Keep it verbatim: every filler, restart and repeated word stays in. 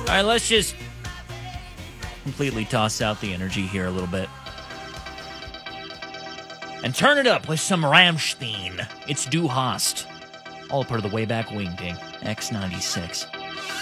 right, let's just completely toss out the energy here a little bit. And turn it up with some Rammstein. It's Du Hast. All part of the Way Back Wing Ding, X ninety-six.